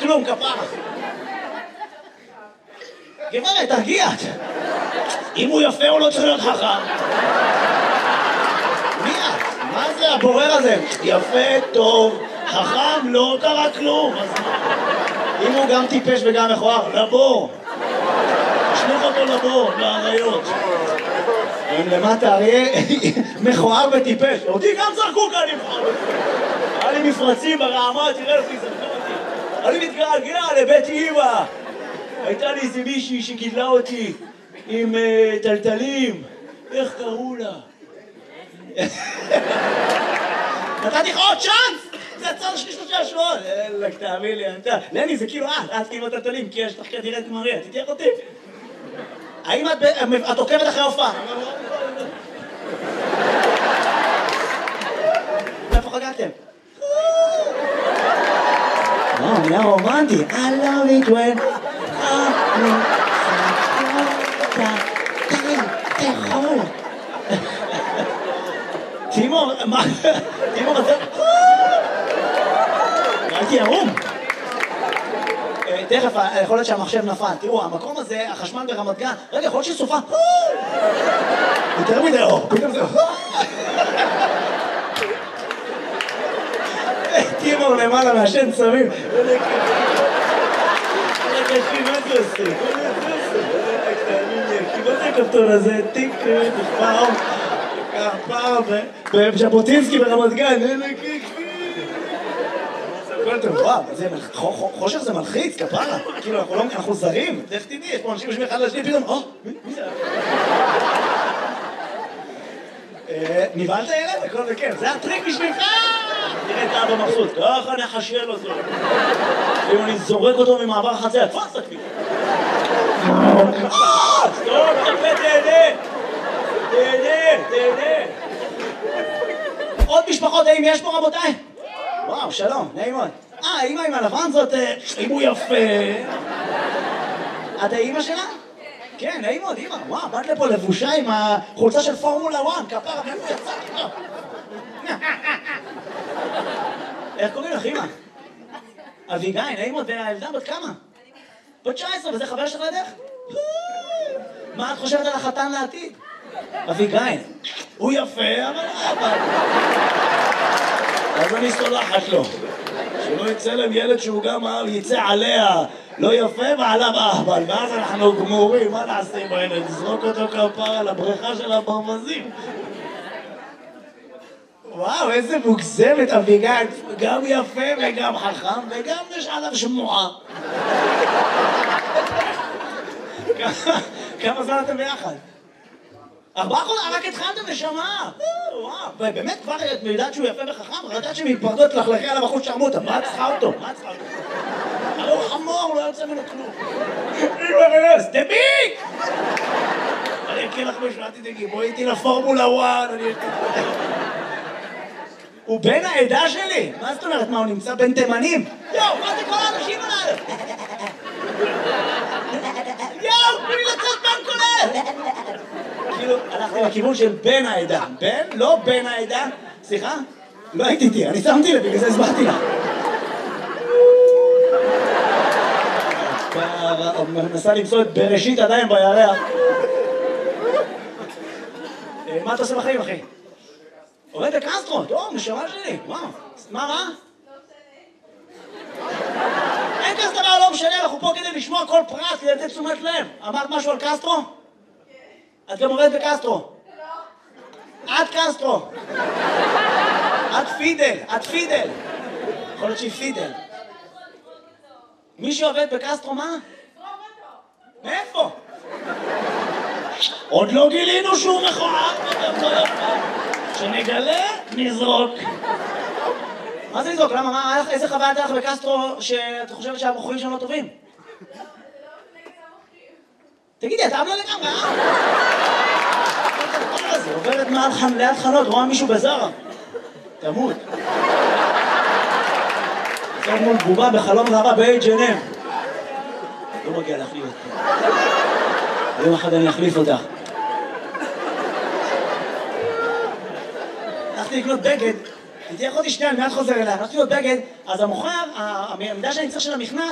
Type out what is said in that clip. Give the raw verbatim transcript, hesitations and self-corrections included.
כלום, כפרה. גברת, תרגיעת. אם הוא יפה הוא לא צריך להיות חכם. מי את? מה זה הבורר הזה? יפה, טוב, חכם, לא קרה כלום. אז אם הוא גם טיפש וגם מכוער, לבור. תשלח אותו לבור, לאריות. הם למטה, אריה מכוער וטיפש. אותי גם זרקו כאן עם חור. היה לי מפרצים ברעמה, תראה אותי, זרקו אותי. אני מתגעגע לבית אמא. הייתה לי איזה מישהי שגידלה אותי עם טלטלים. איך קראו לה? נתתי לך עוד צ'אנס! זה הצד שלי שלושה שבועות. אלק, תאמין לי, אתה... לני, זה כאילו את, את כאילו טלטלים, כי יש לך כדירת מריה, תתייך אותי. האם את עוקבת אחרי הופעה? איפה חגגתם? וואו, נהיה רומנטי. I love it when... תאכול. תימור, מה? תימור, אתה... הייתי ערום. תכף, יכול להיות שהמחשב נפל. תראו, המקום הזה, החשמל ברמת גן, רגע, יכול להיות שסופה. יותר מדי אור, פתאום זה... תימור למעלה מהשן צמים. רגע, מה זה עושה? מה זה הכפתור הזה? טיק, פעם, פעם, בז'בוטינסקי ברמת גן. וואו, חושך זה מלחיץ, כפרה. כאילו, אנחנו זרים. איך תדעי, יש פה אנשים יושבים אחד לשני, פתאום, או, מי זה? נבהלת ילד? הכל זה כן. זה הטריק בשבילך! תראה את אבא מבסוט, ככה נחשל אותו. אם אני זורק אותו ממעבר החציה, תפס אותי. סטופ, תפה, תהנה. תהנה, תהנה. עוד משפחות, האם יש פה רבותיי? וואו, שלום, נעים מאוד. אה, האמא עם הלבן זאת, אם הוא יפה. את האמא שלה? כן, נעים מאוד, אמא. וואו, באת לפה לבושה עם החולצה של פורמולה אחת, כפרה, ואיפה יצא איתו? איך קוראים לך, אמא? אביגיל, נעים מאוד, והילדה בת כמה? בת תשע עשרה, וזה חבר שלך לדרך? מה את חושבת על החתן לעתיד? אביגיל, הוא יפה, אבל אבל... אז אני סולחת לו. שלא יצא להם ילד שהוא גם יצא עליה לא יפה ועליו אהבל, ואז אנחנו גמורים, מה נעשה עם הילד? נזרוק אותו כפרה על הבריכה של הברווזים. וואו, איזה מוגזמת אביגיל, גם יפה וגם חכם וגם יש עליו שמועה. כמה זמן אתם ביחד? ארבעה חודשים, רק התחלתם נשמה. וואו, ובאמת כבר את יודעת שהוא יפה וחכם, רק יודעת שמתפרדות לחלכי עליו אחוז שרמוטה. מה את צריכה אותו? מה את צריכה אותו? הרי הוא חמור, לא יוצא ממנו כלום. אמא רס, דביק! אני אקריא לך משהו, אל תדאגי, בואי איתי לפורמולה אחת, אני אקריא. הוא בן העדה שלי? מה זאת אומרת? מה, הוא נמצא בין תימנים? יואו, מה זה כל האנשים עליו? יואו, תנו לי לצאת בן כולל! כאילו, הלכתי לכיוון של בן העדה. בן? לא בן העדה. סליחה? לא הייתי איתי, אני שמתי לב, בגלל זה הסברתי לך. מנסה למצוא את בראשית עדיין בירח. מה אתה עושה בחיים, אחי? עובד בקסטרו, טוב, נשמה שלי. וואו, מה רע? אין כזה דבר לא משנה, אנחנו פה כדי לשמוע כל פרט, כדי לתת תשומת לב. אמרת משהו על קסטרו? את גם עובדת בקסטרו. לא. את קסטרו. את פידל, את פידל. יכול להיות שהיא פידל. מי שעובד בקסטרו, מה? מאיפה? עוד לא גילינו שהוא מכוער. שנגלה, נזרוק. מה זה לזרוק? למה? מה? איזה חוויה הייתה לך בקסטרו שאתה חושבת שהבחורים שם לא טובים? תגידי, אתה עמלה לגמרי, אה? זה עוברת ליד חנות, רואה מישהו בזרה. תמות. זאת מול בובה בחלום רבה ב-אייץ' אנד אם. לא מגיע להחליף אותך. יום אחד אני אחליף אותך. הלכתי לקנות בגד, תתייך אותי שנייה, אני מיד חוזר אליה. הלכתי לקנות בגד, אז המוכר, המידה שאני צריך של המכנס,